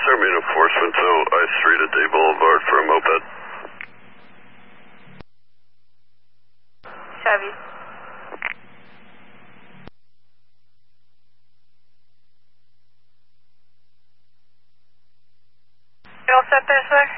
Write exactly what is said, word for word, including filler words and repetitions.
Army enforcement to I three to Day Boulevard for a moped. Chevy. You all set there, sir?